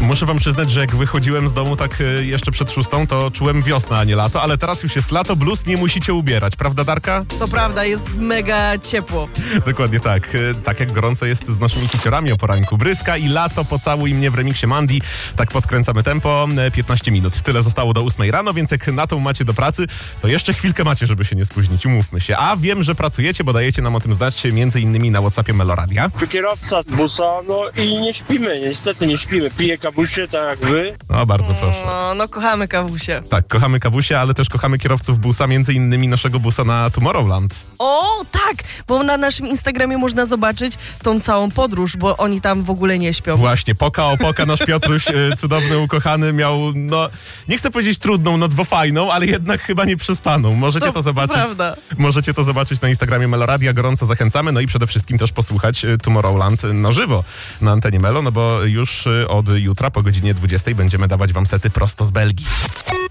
Muszę wam przyznać, że jak wychodziłem z domu tak jeszcze przed 6, to czułem wiosnę, a nie lato, ale teraz już jest lato, bluz nie musicie ubierać, prawda Darka? To prawda, jest mega ciepło. Dokładnie tak. Tak jak gorąco jest z naszymi hiciorami o poranku. Bryska i lato, pocałuj mnie w remiksie Mandy. Tak podkręcamy tempo, 15 minut. Tyle zostało do 8 rano, więc jak na to macie do pracy, to jeszcze chwilkę macie, żeby się nie spóźnić, umówmy się. A wiem, że pracujecie, bo dajecie nam o tym znać między innymi na WhatsAppie Meloradia. Kierowca busa, no i nie śpimy, niestety nie śpimy. Piję kawusie, tak jak wy. No, bardzo proszę. No kochamy kawusie. Tak, kochamy kawusie, ale też kochamy kierowców busa, między innymi naszego busa na Tomorrowland. O, tak, bo na naszym Instagramie można zobaczyć tą całą podróż, bo oni tam w ogóle nie śpią. Właśnie, poka nasz Piotruś, cudowny, ukochany, miał, no, nie chcę powiedzieć trudną noc, bo fajną, ale jednak chyba nie przespaną. Możecie to zobaczyć. Prawda. Możecie to zobaczyć na Instagramie Meloradia, gorąco zachęcamy, no i przede wszystkim też posłuchać Tomorrowland na żywo na antenie Melo, no bo już od jutra po godzinie 20 będziemy dawać wam sety prosto z Belgii.